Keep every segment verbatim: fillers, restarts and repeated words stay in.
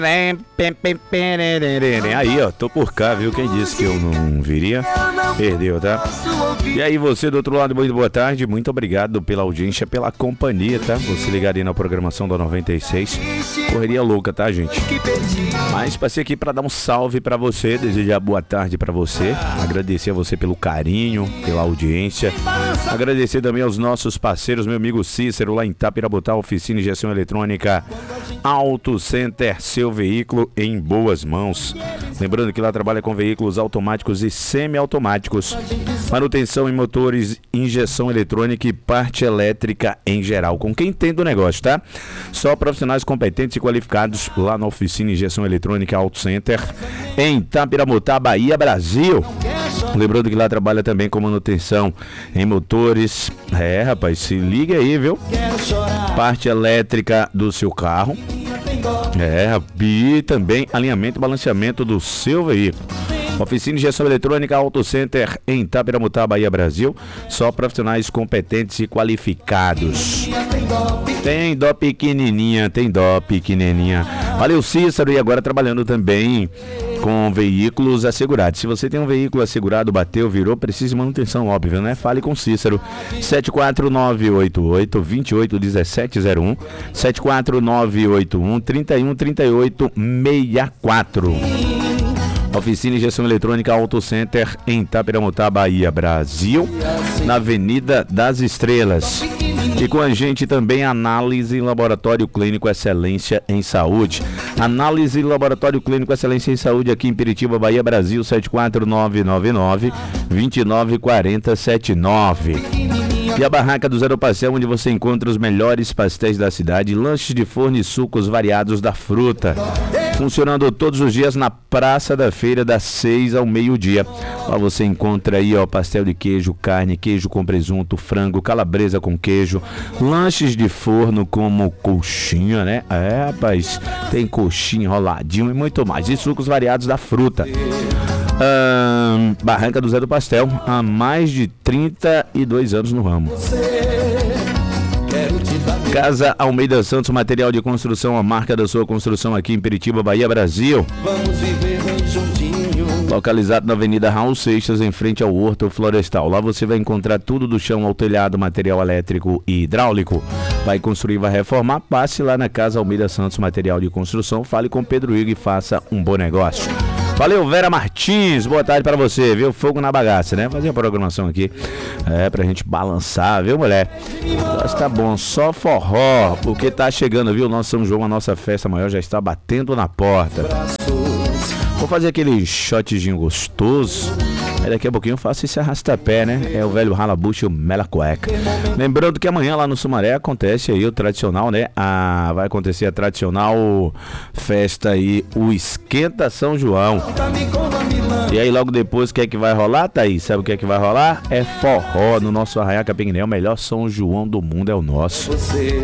Aí, ó, tô por cá, viu? Quem disse que eu não viria, perdeu, tá? E aí, você do outro lado, muito boa tarde. Muito obrigado pela audiência, pela companhia, tá? Você ligado aí na programação da noventa e seis. Correria louca, tá, gente? Mas passei aqui pra dar um salve pra você, desejar boa tarde pra você. Agradecer a você pelo carinho, pela audiência. Agradecer também aos nossos parceiros, meu amigo Cícero, lá em Tapirabotá, oficina de injeção eletrônica Auto Center, seu veículo em boas mãos. Lembrando que lá trabalha com veículos automáticos e semiautomáticos, manutenção em motores, injeção eletrônica e parte elétrica em geral. Com quem entende do negócio, tá? Só profissionais competentes e qualificados lá na oficina Injeção Eletrônica Auto Center, em Tapirabotá, Bahia, Brasil. Lembrando que lá trabalha também com manutenção em motores. É, rapaz, se liga aí, viu? Parte elétrica do seu carro. É, e também alinhamento e balanceamento do seu veículo. Oficina de Injeção Eletrônica Auto Center em Tapirabotá, Bahia, Brasil. Só profissionais competentes e qualificados. Tem dó pequenininha, tem dó pequenininha. Valeu, Cícero. E agora trabalhando também com veículos assegurados. Se você tem um veículo assegurado, bateu, virou, precisa de manutenção, óbvio, né? Fale com Cícero. sete quatro nove oito oito, dois oito um sete zero um, sete quatro nove oito um, três um três oito seis quatro. Oficina de Injeção Eletrônica Auto Center em Tapirabotá, Bahia, Brasil, na Avenida das Estrelas. E com a gente também Análise Laboratório Clínico Excelência em Saúde. Análise Laboratório Clínico Excelência em Saúde aqui em Piritiba, Bahia, Brasil, sete quatro nove nove nove, dois nove quatro zero sete nove. E a barraca do Zero Pastel, onde você encontra os melhores pastéis da cidade, lanches de forno e sucos variados da fruta. Funcionando todos os dias na Praça da Feira, das seis ao meio-dia. Lá você encontra aí, ó, pastel de queijo, carne, queijo com presunto, frango, calabresa com queijo, lanches de forno como coxinha, né? É, rapaz, tem coxinha, enroladinho e muito mais. E sucos variados da fruta. Hum, Barranca do Zé do Pastel, há mais de trinta e dois anos no ramo. Casa Almeida Santos, material de construção, a marca da sua construção aqui em Piritiba, Bahia, Brasil. Localizado na Avenida Raul Seixas, em frente ao Horto Florestal. Lá você vai encontrar tudo do chão ao telhado, material elétrico e hidráulico. Vai construir, vai reformar, passe lá na Casa Almeida Santos, material de construção. Fale com Pedro Igor e faça um bom negócio. Valeu, Vera Martins, boa tarde pra você, viu? Fogo na bagaça, né? Fazer a programação aqui, é, pra gente balançar, viu, mulher? Mas tá bom, só forró, porque tá chegando, viu? Nosso São João, a nossa festa maior já está batendo na porta. Vou fazer aquele shotzinho gostoso. Aí daqui a pouquinho eu faço esse arrastapé, né? É o velho ralabucho mela cueca. Lembrando que amanhã lá no Sumaré acontece aí o tradicional, né? A, vai acontecer a tradicional festa aí, o Esquenta São João. E aí logo depois o que é que vai rolar, Thaís? Sabe o que é que vai rolar? É forró no nosso Arraiá Capinguiné. O melhor São João do mundo é o nosso.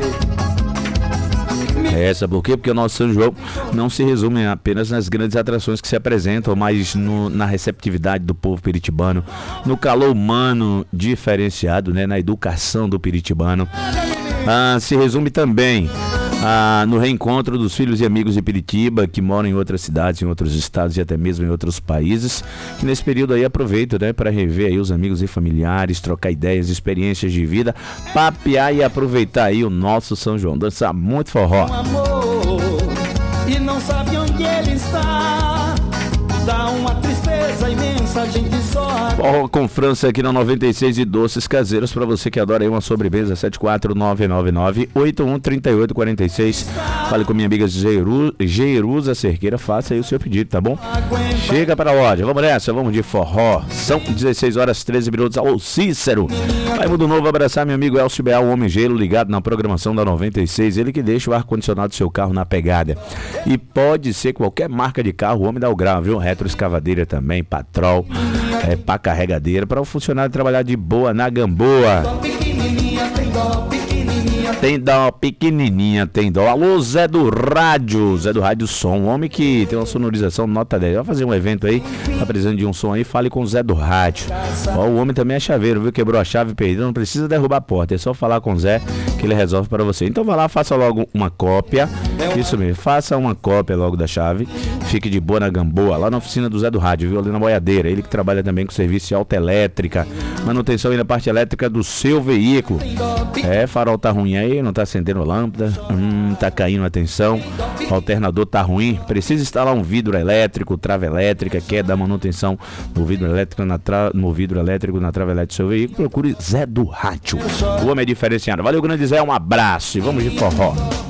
É, sabe por quê? Porque o nosso São João não se resume apenas nas grandes atrações que se apresentam, mas no, na receptividade do povo piritibano, no calor humano diferenciado, né, na educação do piritibano. Ah, se resume também ah, no reencontro dos filhos e amigos de Piritiba que moram em outras cidades, em outros estados e até mesmo em outros países, que nesse período aí aproveitam, né, para rever aí os amigos e familiares, trocar ideias, experiências de vida, papear e aproveitar aí o nosso São João, dançar muito forró. Amor, e não sabe onde ele está, dá uma tristeza imensa, a gente só... Forró com França aqui na noventa e seis e doces caseiros para você que adora aí uma sobremesa. Sete quatro nove nove nove, oito um três oito quatro seis. Fale com minha amiga Geru, Gerusa Cerqueira, faça aí o seu pedido, tá bom? Chega para a loja, vamos nessa, vamos de forró. São dezesseis horas e treze minutos. Alô, Cícero. Vai Mundo Novo abraçar meu amigo Elcio Beal, o Homem Gelo, ligado na programação da noventa e seis. Ele que deixa o ar-condicionado do seu carro na pegada. E pode ser qualquer marca de carro, o homem dá o grau, viu? Retroescavadeira também, Patrol, é, pá carregadeira, para o funcionário trabalhar de boa na Gamboa. Tem dó pequenininha, tem dó. Alô, Zé do Rádio, Zé do Rádio Som, um homem que tem uma sonorização nota dez. Vai fazer um evento aí, tá precisando de um som aí, fale com o Zé do Rádio. Ó, o homem também é chaveiro, viu? Quebrou a chave, perdeu, não precisa derrubar a porta, é só falar com o Zé que ele resolve para você. Então vai lá, faça logo uma cópia. Isso mesmo, faça uma cópia logo da chave. Fique de boa na Gamboa, lá na oficina do Zé do Rádio, viu? Ali na Boiadeira. Ele que trabalha também com serviço de autoelétrica, manutenção aí na parte elétrica do seu veículo. É, farol tá ruim aí, não tá acendendo a lâmpada, hum, tá caindo a tensão, o alternador tá ruim, precisa instalar um vidro elétrico, trava elétrica, quer dar manutenção no vidro elétrico na, tra... no vidro elétrico, na trava elétrica do seu veículo, procure Zé do Rádio. O homem é diferenciado. Valeu, grande Zé, um abraço e vamos de forró.